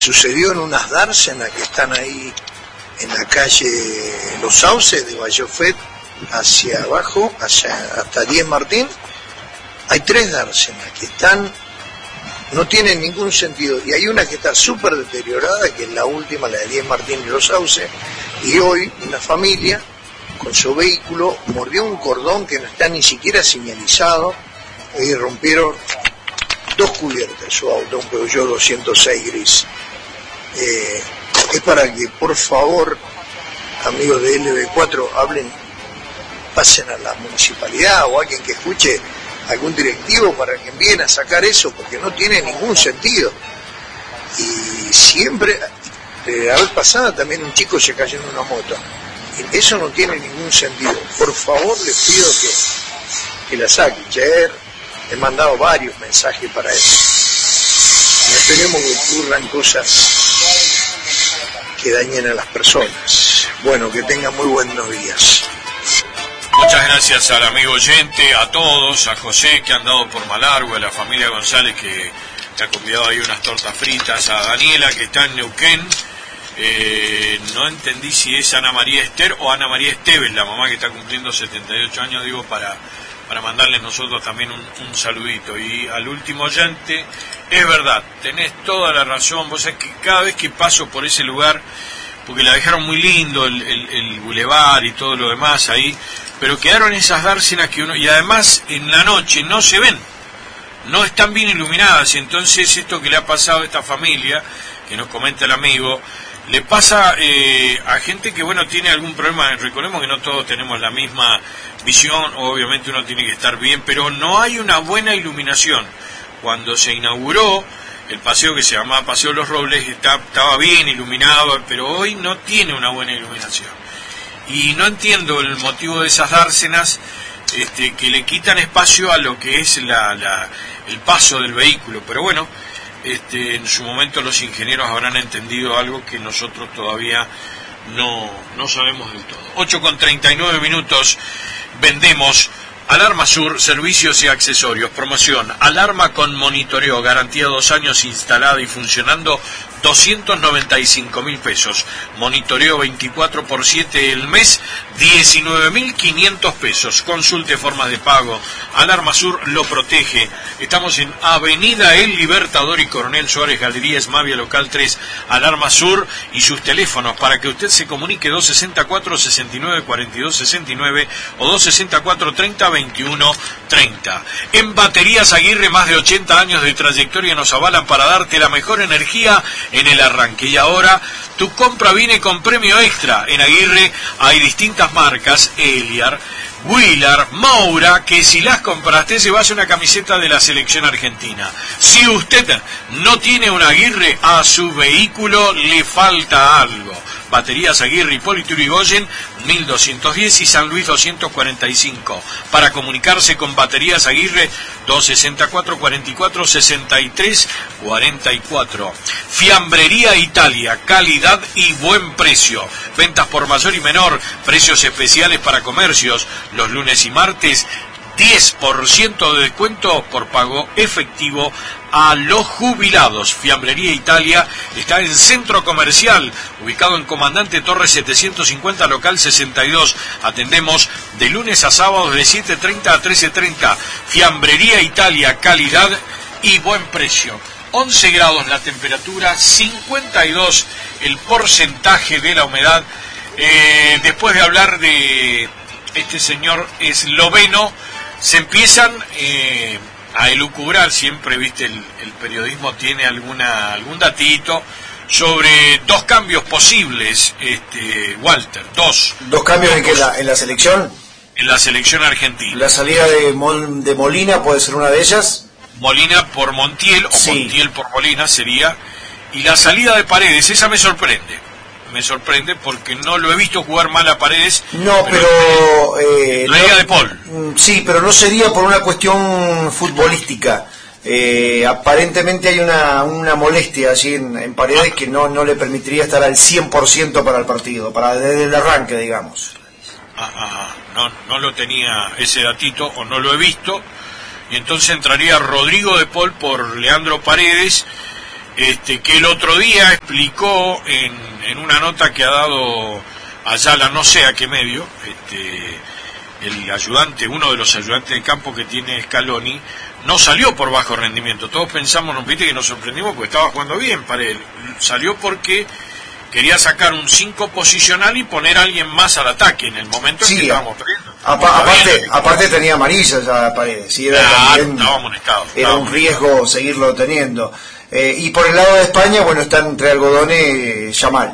Sucedió en unas dársenas que están ahí en la calle Los Sauces de Vallofet hacia abajo, hasta 10 Martín. Hay 3 dársenas que no tienen ningún sentido, y hay una que está súper deteriorada, que es la última, la de 10 Martín y Los Sauces, y hoy una familia con su vehículo mordió un cordón que no está ni siquiera señalizado y rompieron 2 cubiertas de su auto, un Peugeot 206 gris. Es para que por favor, amigos de LB4, pasen a la municipalidad o alguien que escuche, algún directivo, para que envíen a sacar eso, porque no tiene ningún sentido. Y siempre, la vez pasada también un chico se cayó en una moto, y eso no tiene ningún sentido. Por favor, les pido que la saquen. Ayer he mandado varios mensajes para eso. No esperemos que ocurran cosas que dañen a las personas. Bueno, que tengan muy buenos días. Muchas gracias al amigo oyente, a todos, a José que han dado por Malargüe, a la familia González que ha convidado ahí unas tortas fritas, a Daniela que está en Neuquén. No entendí si es Ana María Esther o Ana María Esteves, la mamá que está cumpliendo 78 años, digo, para mandarles nosotros también un saludito. Y al último oyente, es verdad, tenés toda la razón. Vos sabés que cada vez que paso por ese lugar, porque la dejaron muy lindo, el bulevar y todo lo demás ahí, pero quedaron esas dársenas y además en la noche no se ven, no están bien iluminadas. Y entonces esto que le ha pasado a esta familia, que nos comenta el amigo, le pasa a gente que, bueno, tiene algún problema. Recordemos que no todos tenemos la misma visión, obviamente uno tiene que estar bien, pero no hay una buena iluminación. Cuando se inauguró el paseo que se llamaba Paseo Los Robles, estaba bien iluminado, pero hoy no tiene una buena iluminación. Y no entiendo el motivo de esas dársenas que le quitan espacio a lo que es el paso del vehículo. Pero bueno, en su momento los ingenieros habrán entendido algo que nosotros todavía no sabemos del todo. 8:39, vendemos Alarma Sur, servicios y accesorios, promoción, alarma con monitoreo, garantía 2 años instalada y funcionando, 295.000 pesos, monitoreo 24/7 el mes, 19.500 pesos, consulte formas de pago, Alarma Sur lo protege. Estamos en Avenida El Libertador y Coronel Suárez, Galería Esmavia, local 3, Alarma Sur, y sus teléfonos para que usted se comunique: 264-69-42-69 o 264-30-21-30. En Baterías Aguirre, más de 80 años de trayectoria nos avalan para darte la mejor energía en el arranque. Y ahora tu compra viene con premio extra. En Aguirre hay distintas marcas: Eliar, Wheeler, Moura, que si las compraste llevas una camiseta de la selección argentina. Si usted no tiene un Aguirre, a su vehículo le falta algo. Baterías Aguirre, Hipólito Yrigoyen 1210 y San Luis 245. Para comunicarse con Baterías Aguirre, 264-44-63-44. Fiambrería Italia, calidad y buen precio. Ventas por mayor y menor, precios especiales para comercios. Los lunes y martes, 10% de descuento por pago efectivo a los jubilados. Fiambrería Italia está en Centro Comercial, ubicado en Comandante Torres 750, local 62. Atendemos de lunes a sábados de 7:30 a 13:30. Fiambrería Italia, calidad y buen precio. 11 grados la temperatura, 52 el porcentaje de la humedad. Después de hablar de este señor esloveno, se empiezan a elucubrar, siempre, viste, el periodismo tiene algún datito sobre 2 cambios posibles, Walter, 2 cambios en la selección. En la selección argentina. La salida de Molina puede ser una de ellas. Molina por Montiel, o sí. Montiel por Molina sería, y la salida de Paredes, esa me sorprende porque no lo he visto jugar mal a Paredes. No, pero la idea de Paul. Sí, pero no sería por una cuestión futbolística. Aparentemente hay una molestia allí en Paredes que no le permitiría estar al 100% para el partido, desde el arranque, digamos. No lo tenía ese datito, o no lo he visto, y entonces entraría Rodrigo de Paul por Leandro Paredes. que el otro día explicó en una nota que ha dado Ayala, no sé a qué medio, el ayudante, uno de los ayudantes de campo que tiene Scaloni, no salió por bajo rendimiento. Todos pensamos, nos viste que nos sorprendimos porque estaba jugando bien para él. Salió porque quería sacar un 5 posicional y poner a alguien más al ataque en el momento en que estábamos perdiendo. Aparte tenía amarillas ya Paredes, ¿sí? Estaba amonestado. Era un riesgo seguirlo teniendo. Y por el lado de España, bueno, están entre algodones Yamal.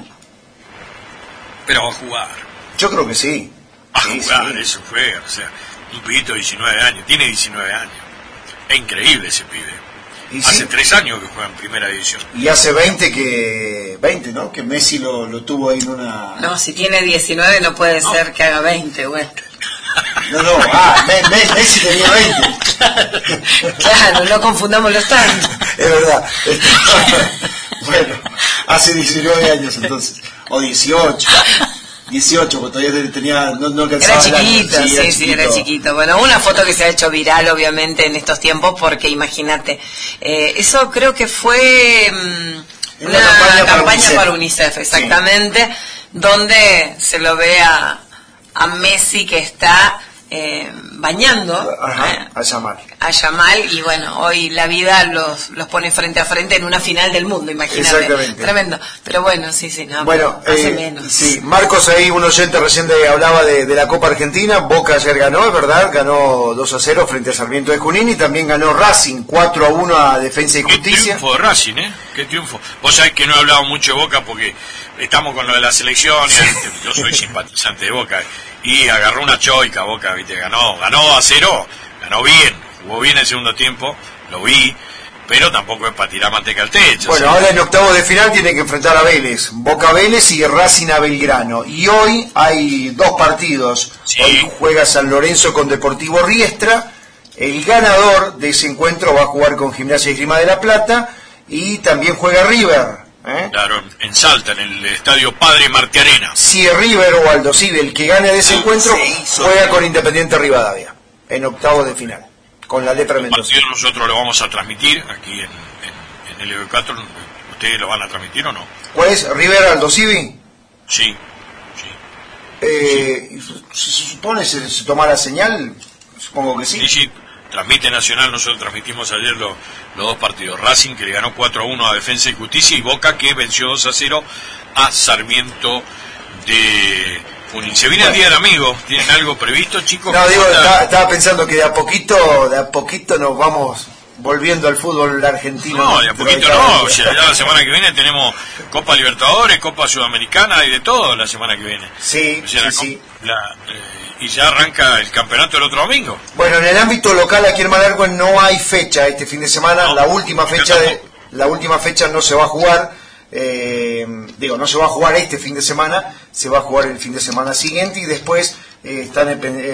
Pero va a jugar. Yo creo que sí. Va a jugar, sí. Eso fue, o sea, un pibito de 19 años, tiene 19 años. Es increíble ese pibe. Hace 3 años que juega en primera división. Y hace 20, ¿no? Que Messi lo tuvo ahí en una... No, si tiene 19 no puede ser que haga 20, bueno. No, Messi tenía 20. Claro, no confundamos los tantos. Es verdad. Bueno, hace 19 años entonces, o 18, porque todavía tenía, no alcanzaba. Era chiquito, sí, era chiquito. Bueno, una foto que se ha hecho viral obviamente en estos tiempos, porque imagínate, eso creo que fue una campaña para UNICEF, exactamente, sí. Donde se lo ve a Messi que está bañando a Yamal, y bueno, hoy la vida los pone frente a frente en una final del mundo, imagínate. Exactamente. Tremendo, pero bueno, sí, no, bueno, hace menos. Sí, Marcos, ahí un oyente recién hablaba de la Copa Argentina. Boca ayer ganó, es verdad, ganó 2-0 frente a Sarmiento de Junín, y también ganó Racing 4-1 a Defensa y Justicia. Qué triunfo de Racing, qué triunfo. Vos sabés que no he hablado mucho de Boca porque estamos con lo de la selección, y yo soy simpatizante de Boca, y agarró una choica Boca, viste, ganó 2-0, ganó bien, jugó bien el segundo tiempo, lo vi, pero tampoco es para tirar manteca al techo. Bueno, ahora en octavos de final tiene que enfrentar a Vélez, Boca Vélez y Racing a Belgrano, y hoy hay 2 partidos. Sí. Hoy juega San Lorenzo con Deportivo Riestra, el ganador de ese encuentro va a jugar con Gimnasia y Esgrima de la Plata, y también juega River. Claro, en Salta, en el estadio Padre Martiarena. Si River o Aldo Civi, el que gane de ese encuentro, juega con Independiente Rivadavia, en octavos de final, con la Lepra Mendoza. Nosotros lo vamos a transmitir aquí en el LB4. ¿Ustedes lo van a transmitir o no? ¿Cuál es? ¿River Aldo Civi? Sí. ¿Se supone se toma la señal? Supongo que sí. Sí. Transmite Nacional, nosotros transmitimos ayer los 2 partidos. Racing, que le ganó 4-1 a Defensa y Justicia, y Boca, que venció 2-0 a Sarmiento de Junín. Se viene el Día del Amigo. ¿Tienen algo previsto, chicos? No, digo, estaba pensando que de a poquito nos vamos volviendo al fútbol argentino. No, de a poquito no. O sea, ya la semana que viene tenemos Copa Libertadores, Copa Sudamericana y de todo la semana que viene. Sí, o sea, sí. Y ya arranca el campeonato el otro domingo. Bueno, en el ámbito local aquí en Malargüe no hay fecha este fin de semana. No, la última fecha no se va a jugar. No se va a jugar este fin de semana, se va a jugar el fin de semana siguiente, y después están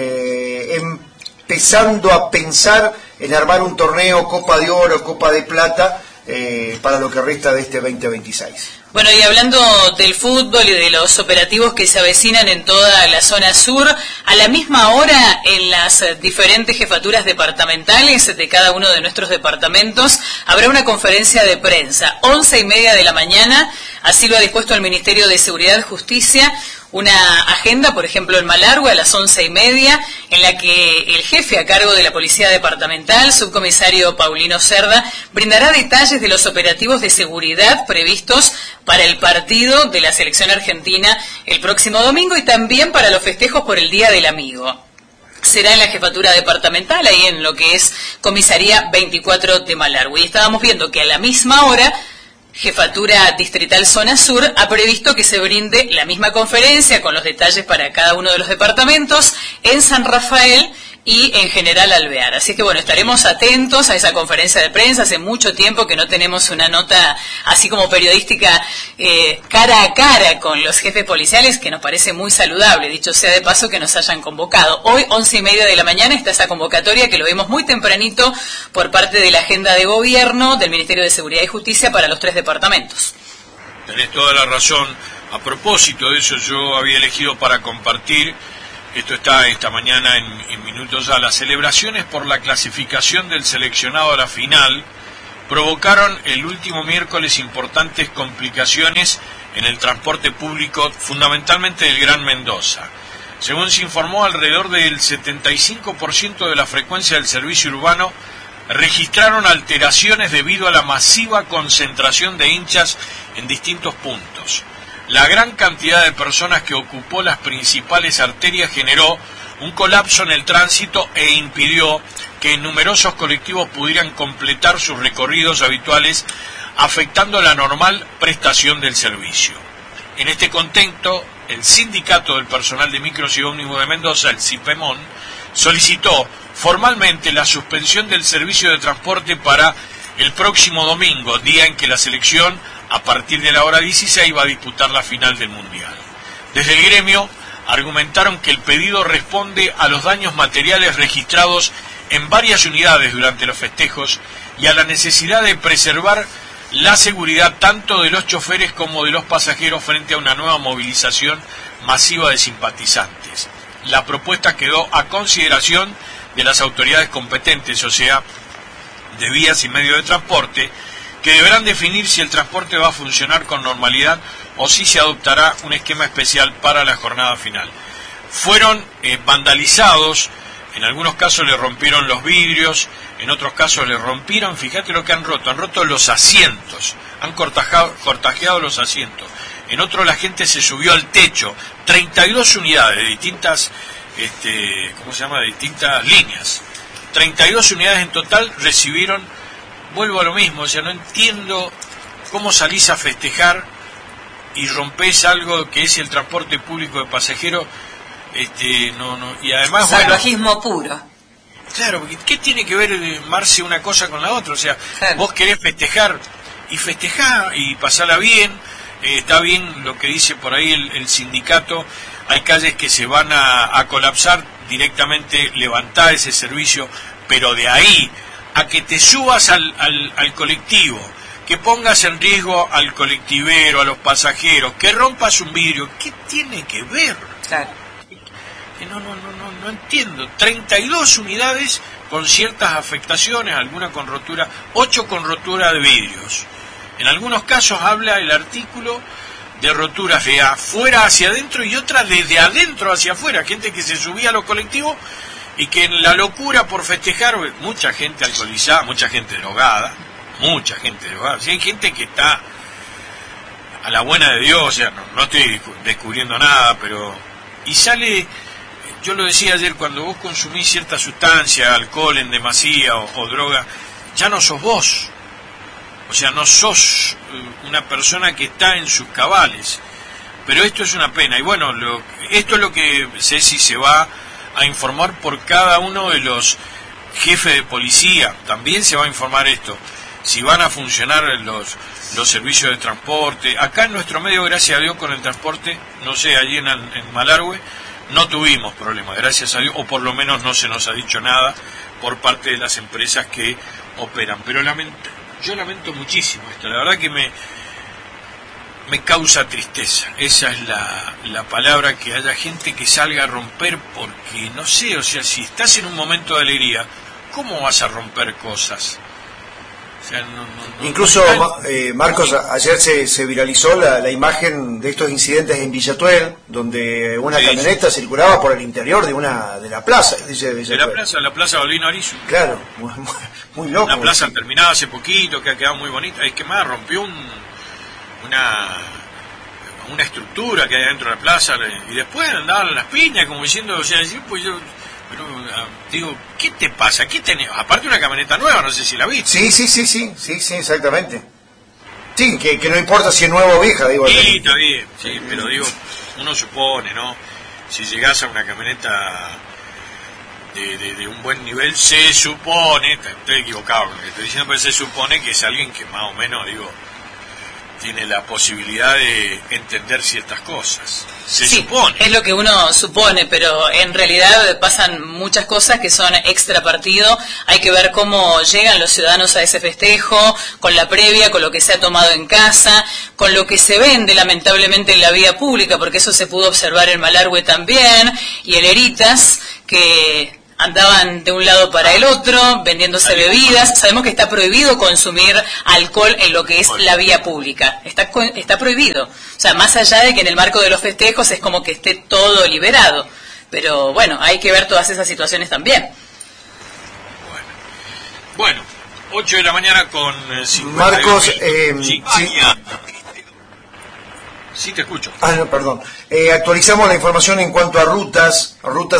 empezando a pensar en armar un torneo Copa de Oro, Copa de Plata, para lo que resta de este 2026. Bueno, y hablando del fútbol y de los operativos que se avecinan en toda la zona sur, a la misma hora en las diferentes jefaturas departamentales de cada uno de nuestros departamentos habrá una conferencia de prensa, 11:30 de la mañana, así lo ha dispuesto el Ministerio de Seguridad y Justicia. Una agenda, por ejemplo, en Malargüe a las 11:30, en la que el jefe a cargo de la Policía Departamental, subcomisario Paulino Cerda, brindará detalles de los operativos de seguridad previstos para el partido de la selección argentina el próximo domingo, y también para los festejos por el Día del Amigo. Será en la jefatura departamental, ahí en lo que es Comisaría 24 de Malargüe. Y estábamos viendo que a la misma hora Jefatura Distrital Zona Sur ha previsto que se brinde la misma conferencia con los detalles para cada uno de los departamentos en San Rafael y en General Alvear. Así que bueno, estaremos atentos a esa conferencia de prensa. Hace mucho tiempo que no tenemos una nota así como periodística cara a cara con los jefes policiales, que nos parece muy saludable, dicho sea de paso, que nos hayan convocado. Hoy, 11:30 de la mañana, está esa convocatoria que lo vemos muy tempranito por parte de la agenda de gobierno del Ministerio de Seguridad y Justicia para los 3 departamentos. Tenés toda la razón. A propósito de eso, yo había elegido para compartir, esto está esta mañana en minutos ya, las celebraciones por la clasificación del seleccionado a la final provocaron el último miércoles importantes complicaciones en el transporte público, fundamentalmente del Gran Mendoza. Según se informó, alrededor del 75% de la frecuencia del servicio urbano registraron alteraciones debido a la masiva concentración de hinchas en distintos puntos. La gran cantidad de personas que ocupó las principales arterias generó un colapso en el tránsito e impidió que numerosos colectivos pudieran completar sus recorridos habituales, afectando la normal prestación del servicio. En este contexto, el Sindicato del Personal de Micros y Ómnibus de Mendoza, el CIPEMON, solicitó formalmente la suspensión del servicio de transporte para el próximo domingo, día en que la selección, a partir de la hora 16, va a disputar la final del Mundial. Desde el gremio argumentaron que el pedido responde a los daños materiales registrados en varias unidades durante los festejos y a la necesidad de preservar la seguridad tanto de los choferes como de los pasajeros frente a una nueva movilización masiva de simpatizantes. La propuesta quedó a consideración de las autoridades competentes, o sea, de vías y medios de transporte, que deberán definir si el transporte va a funcionar con normalidad o si se adoptará un esquema especial para la jornada final. Fueron vandalizados, en algunos casos le rompieron los vidrios, en otros casos le rompieron, fíjate lo que han roto los asientos, han cortajeado los asientos. En otro la gente se subió al techo, 32 unidades de distintas, de distintas líneas. 32 unidades en total recibieron, vuelvo a lo mismo, o sea, no entiendo cómo salís a festejar y rompés algo que es el transporte público de pasajeros, y además... Salvajismo puro. Claro, porque ¿qué tiene que ver, Marce, una cosa con la otra? O sea, claro, vos querés festejar y pasarla bien, está bien lo que dice por ahí el sindicato, hay calles que se van a colapsar, directamente levantar ese servicio, pero de ahí a que te subas al colectivo, que pongas en riesgo al colectivero, a los pasajeros, que rompas un vidrio, ¿qué tiene que ver? Claro. No entiendo. 32 unidades con ciertas afectaciones, alguna con rotura, 8 con rotura de vidrios. En algunos casos habla el artículo de roturas de afuera hacia adentro y otras desde adentro hacia afuera, gente que se subía a los colectivos y que en la locura por festejar, mucha gente alcoholizada, mucha gente drogada, si hay gente que está a la buena de Dios, o sea, no estoy descubriendo nada, pero... Y sale, yo lo decía ayer, cuando vos consumís cierta sustancia, alcohol en demasía o droga, ya no sos vos. O sea, no sos una persona que está en sus cabales. Pero esto es una pena. Y bueno, esto es lo que Ceci se va a informar por cada uno de los jefes de policía. También se va a informar esto. Si van a funcionar los servicios de transporte. Acá en nuestro medio, gracias a Dios, con el transporte, no sé, allí en Malargüe, no tuvimos problemas, gracias a Dios, o por lo menos no se nos ha dicho nada por parte de las empresas que operan. Pero yo lamento muchísimo esto, la verdad que me causa tristeza. Esa es la palabra, que haya gente que salga a romper, porque no sé, o sea, si estás en un momento de alegría, ¿cómo vas a romper cosas? O sea, incluso, Marcos, ayer se viralizó la imagen de estos incidentes en Villatuel, donde una camioneta circulaba por el interior de la plaza. La plaza Balbino Arizu. Claro, muy loco. Una plaza terminada hace poquito, que ha quedado muy bonita. Es que más rompió una estructura que hay dentro de la plaza, y después andaban las piñas, como diciendo, o sea, pues yo... Pero digo, ¿qué te pasa? ¿Qué tenés? Aparte una camioneta nueva, no sé si la viste. Sí, exactamente. Sí, que no importa si es nueva o vieja, digo. Sí, está bien, sí, pero digo, uno supone, ¿no? Si llegás a una camioneta de un buen nivel, se supone, estoy equivocado con lo que estoy diciendo, pero se supone que es alguien que más o menos, digo, tiene la posibilidad de entender ciertas cosas. Se supone. Es lo que uno supone, pero en realidad pasan muchas cosas que son extra partido. Hay que ver cómo llegan los ciudadanos a ese festejo, con la previa, con lo que se ha tomado en casa, con lo que se vende lamentablemente en la vía pública, porque eso se pudo observar en Malargüe también, y en Heritas, que andaban de un lado para el otro, vendiéndose bebidas. Sabemos que está prohibido consumir alcohol en lo que es la vía pública. Está prohibido. O sea, más allá de que en el marco de los festejos es como que esté todo liberado. Pero bueno, hay que ver todas esas situaciones también. Bueno, 8 de la mañana con 50. Marcos, Sí, te escucho. No, perdón. Actualizamos la información en cuanto a rutas. Ruta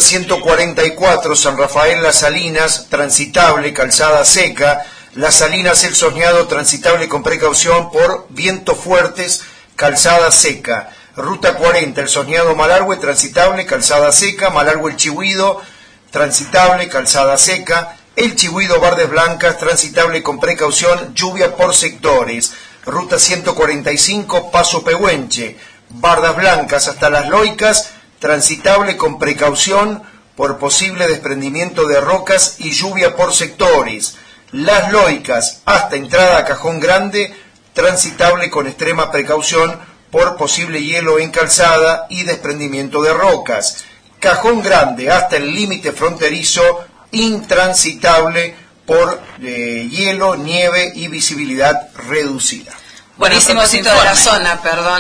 144, San Rafael Las Salinas, transitable, calzada seca. Las Salinas El Soñado, transitable con precaución por vientos fuertes, calzada seca. Ruta 40, El Soñado Malargüe, transitable, calzada seca. Malargüe El Chihuido, transitable, calzada seca. El Chihuido Bardes Blancas, transitable con precaución, lluvia por sectores. Ruta 145, Paso Pehuenche, Bardas Blancas hasta Las Loicas, transitable con precaución por posible desprendimiento de rocas y lluvia por sectores. Las Loicas hasta entrada a Cajón Grande, transitable con extrema precaución por posible hielo en calzada y desprendimiento de rocas. Cajón Grande hasta el límite fronterizo, intransitable por hielo, nieve y visibilidad reducida. Buenísimo sitio de la zona, perdón,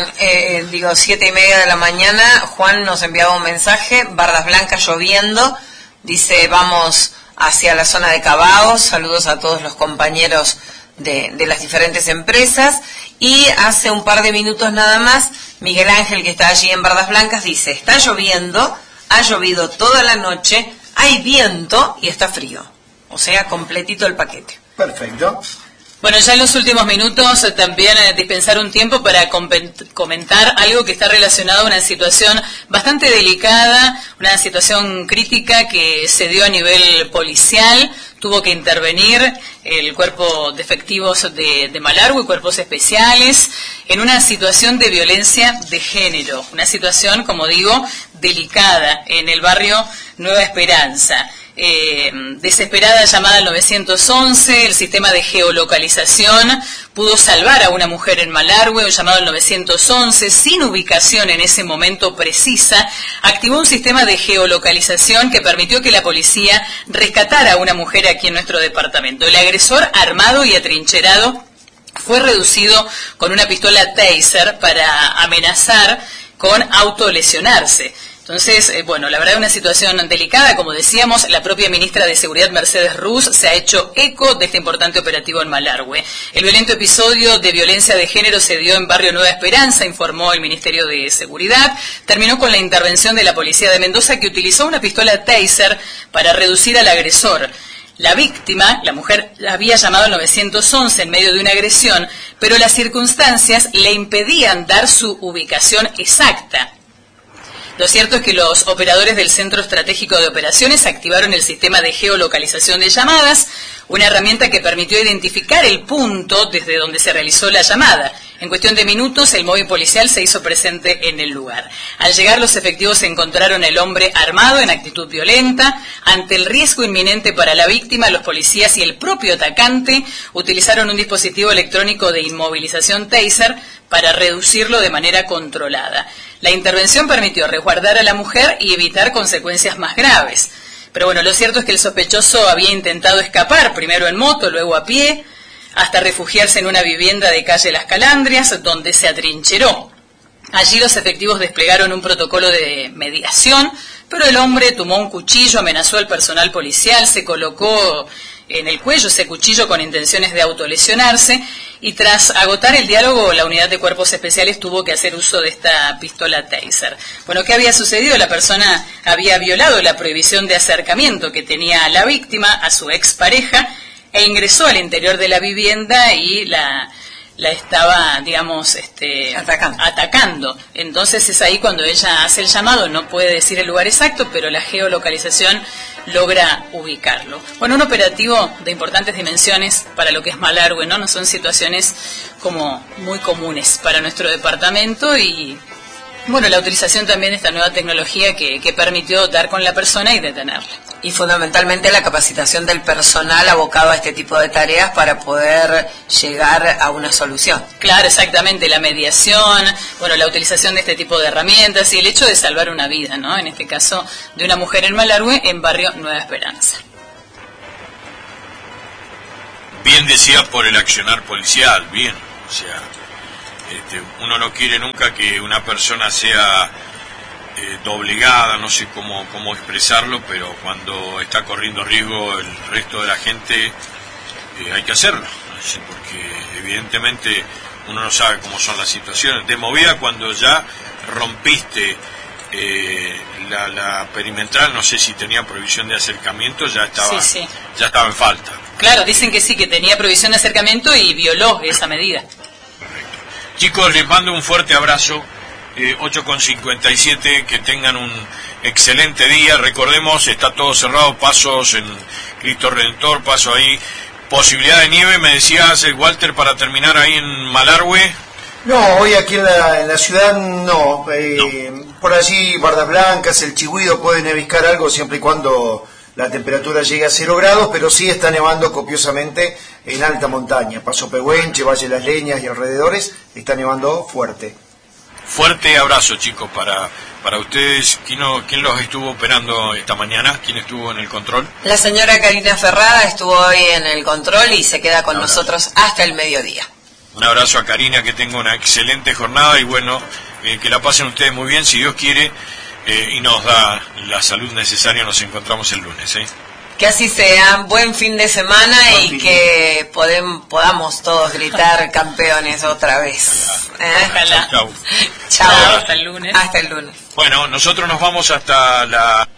7:30 de la mañana, Juan nos enviaba un mensaje, Bardas Blancas lloviendo, dice vamos hacia la zona de Cabaos, saludos a todos los compañeros de las diferentes empresas, y hace un par de minutos nada más, Miguel Ángel, que está allí en Bardas Blancas, dice, está lloviendo, ha llovido toda la noche, hay viento y está frío. O sea, completito el paquete. Perfecto. Bueno, ya en los últimos minutos también dispensar un tiempo para comentar algo que está relacionado a una situación bastante delicada, una situación crítica que se dio a nivel policial. Tuvo que intervenir el cuerpo de efectivos de Malargüe, cuerpos especiales, en una situación de violencia de género. Una situación, como digo, delicada en el barrio Nueva Esperanza. Desesperada llamada al 911, el sistema de geolocalización pudo salvar a una mujer en Malargüe, un llamado al 911, sin ubicación en ese momento precisa, activó un sistema de geolocalización que permitió que la policía rescatara a una mujer aquí en nuestro departamento. El agresor, armado y atrincherado, fue reducido con una pistola Taser para amenazar con autolesionarse. Entonces, la verdad es una situación delicada, como decíamos, la propia ministra de Seguridad, Mercedes Ruz, se ha hecho eco de este importante operativo en Malargüe. El violento episodio de violencia de género se dio en barrio Nueva Esperanza, informó el Ministerio de Seguridad. Terminó con la intervención de la Policía de Mendoza, que utilizó una pistola Taser para reducir al agresor. La víctima, la mujer, había llamado al 911 en medio de una agresión, pero las circunstancias le impedían dar su ubicación exacta. Lo cierto es que los operadores del Centro Estratégico de Operaciones activaron el sistema de geolocalización de llamadas, una herramienta que permitió identificar el punto desde donde se realizó la llamada. En cuestión de minutos, el móvil policial se hizo presente en el lugar. Al llegar, los efectivos encontraron al hombre armado en actitud violenta. Ante el riesgo inminente para la víctima, los policías y el propio atacante utilizaron un dispositivo electrónico de inmovilización Taser para reducirlo de manera controlada. La intervención permitió resguardar a la mujer y evitar consecuencias más graves. Pero lo cierto es que el sospechoso había intentado escapar, primero en moto, luego a pie, hasta refugiarse en una vivienda de calle Las Calandrias, donde se atrincheró. Allí los efectivos desplegaron un protocolo de mediación, pero el hombre tomó un cuchillo, amenazó al personal policial, se colocó en el cuello ese cuchillo con intenciones de autolesionarse, y tras agotar el diálogo, la unidad de cuerpos especiales tuvo que hacer uso de esta pistola Taser. ¿Qué había sucedido? La persona había violado la prohibición de acercamiento que tenía la víctima a su expareja e ingresó al interior de la vivienda y la estaba, atacando. Entonces es ahí cuando ella hace el llamado, no puede decir el lugar exacto, pero la geolocalización logra ubicarlo. Un operativo de importantes dimensiones para lo que es Malargüe, ¿no? No son situaciones como muy comunes para nuestro departamento y, la utilización también de esta nueva tecnología que permitió dar con la persona y detenerla. Y fundamentalmente la capacitación del personal abocado a este tipo de tareas para poder llegar a una solución. Claro, exactamente, la mediación, bueno, la utilización de este tipo de herramientas y el hecho de salvar una vida, ¿no? En este caso, de una mujer en Malargüe, en barrio Nueva Esperanza. Bien decía por el accionar policial, bien, o sea, uno no quiere nunca que una persona sea doblegada, no sé cómo expresarlo, pero cuando está corriendo riesgo el resto de la gente, hay que hacerlo, porque evidentemente uno no sabe cómo son las situaciones. De movida, cuando ya rompiste la perimetral, no sé si tenía prohibición de acercamiento, ya estaba en falta. Claro, dicen que sí, que tenía prohibición de acercamiento y violó esa medida. Correcto. Chicos, les mando un fuerte abrazo. 8:57, que tengan un excelente día. Recordemos, está todo cerrado, pasos en Cristo Redentor, paso ahí, posibilidad de nieve, me decías, Walter, para terminar ahí en Malargüe. No, hoy aquí en la ciudad no. Por allí Bardas Blancas, el Chigüido puede neviscar algo siempre y cuando la temperatura llegue a 0 grados, pero sí está nevando copiosamente en alta montaña. Paso Pehuenche, Valle Las Leñas y alrededores, está nevando fuerte. Fuerte abrazo, chicos, para ustedes. ¿Quién los estuvo operando esta mañana? ¿Quién estuvo en el control? La señora Karina Ferrada estuvo hoy en el control y se queda con nosotros hasta el mediodía. Un abrazo a Karina, que tenga una excelente jornada y bueno, que la pasen ustedes muy bien, si Dios quiere, y nos da la salud necesaria, nos encontramos el lunes. Que así sea, buen fin de semana y que podamos todos gritar campeones otra vez. Ojalá. Chau. Chao. Hasta el lunes. Hasta el lunes. Bueno, nosotros nos vamos hasta la